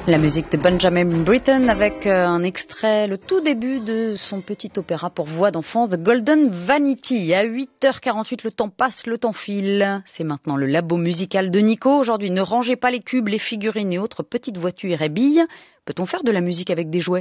La musique de Benjamin Britten avec un extrait, le tout début de son petit opéra pour voix d'enfant, The Golden Vanity. À 8h48, le temps passe, le temps file. C'est maintenant le labo musical de Nico. Aujourd'hui, ne rangez pas les cubes, les figurines et autres petites voitures et billes. Peut-on faire de la musique avec des jouets ?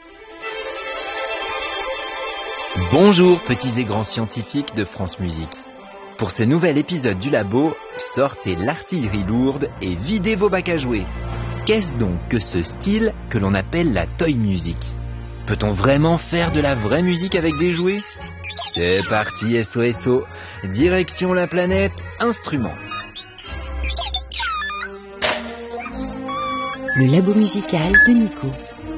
Bonjour petits et grands scientifiques de France Musique. Pour ce nouvel épisode du labo, sortez l'artillerie lourde et videz vos bacs à jouer. Qu'est-ce donc que ce style que l'on appelle la toy music ? Peut-on vraiment faire de la vraie musique avec des jouets ? C'est parti SOSO, direction la planète instrument. Le labo musical de Nico.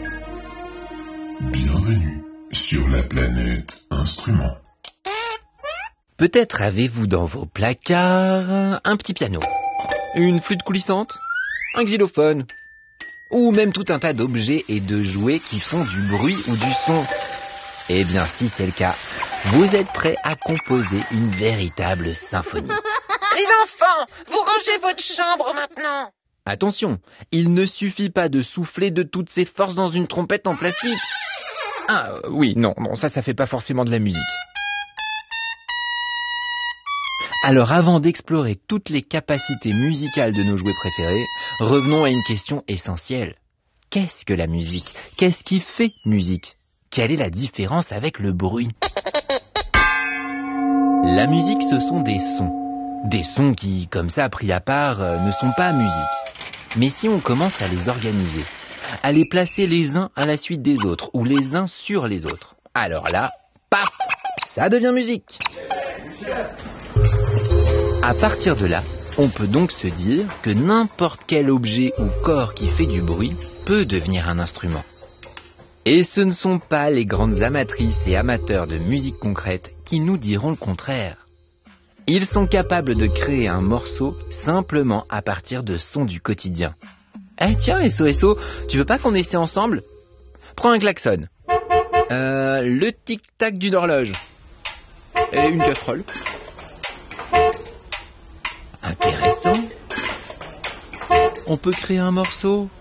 Bienvenue sur la planète instrument. Peut-être avez-vous dans vos placards un petit piano, une flûte coulissante, un xylophone, ou même tout un tas d'objets et de jouets qui font du bruit ou du son. Eh bien, si c'est le cas, vous êtes prêts à composer une véritable symphonie. Les enfants, vous rangez votre chambre maintenant. Attention, il ne suffit pas de souffler de toutes ses forces dans une trompette en plastique. Ah oui, non, ça fait pas forcément de la musique. Alors avant d'explorer toutes les capacités musicales de nos jouets préférés, revenons à une question essentielle. Qu'est-ce que la musique ? Qu'est-ce qui fait musique ? Quelle est la différence avec le bruit ? La musique, ce sont des sons. Des sons qui, comme ça, pris à part, ne sont pas musique. Mais si on commence à les organiser, à les placer les uns à la suite des autres, ou les uns sur les autres, alors là, paf, ça devient musique. À partir de là, on peut donc se dire que n'importe quel objet ou corps qui fait du bruit peut devenir un instrument. Et ce ne sont pas les grandes amatrices et amateurs de musique concrète qui nous diront le contraire. Ils sont capables de créer un morceau simplement à partir de sons du quotidien. Eh tiens, SOSO, tu veux pas qu'on essaie ensemble ? Prends un klaxon. Le tic-tac d'une horloge. Et une casserole. Intéressant. On peut créer un morceau.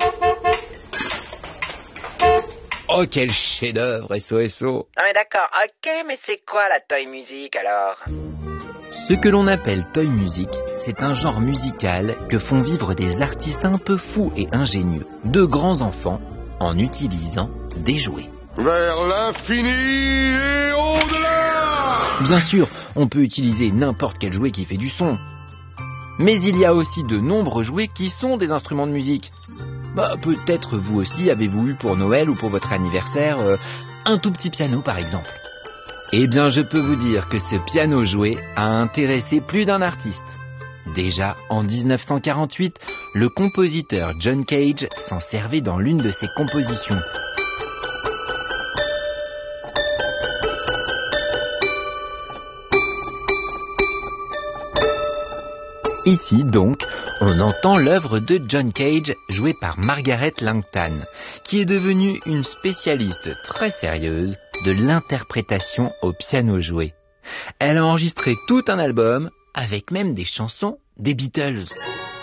Oh, quel chef-d'œuvre, SOSO. Ah mais d'accord, ok, mais c'est quoi la toy music alors ? Ce que l'on appelle toy music, c'est un genre musical que font vivre des artistes un peu fous et ingénieux, de grands enfants, en utilisant des jouets. Vers l'infini et au-delà. Bien sûr, on peut utiliser n'importe quel jouet qui fait du son. Mais il y a aussi de nombreux jouets qui sont des instruments de musique. Peut-être vous aussi avez-vous eu pour Noël ou pour votre anniversaire un tout petit piano par exemple. Eh bien je peux vous dire que ce piano jouet a intéressé plus d'un artiste. Déjà en 1948, le compositeur John Cage s'en servait dans l'une de ses compositions. Ici, donc, on entend l'œuvre de John Cage jouée par Margaret Langton, qui est devenue une spécialiste très sérieuse de l'interprétation au piano joué. Elle a enregistré tout un album, avec même des chansons des Beatles.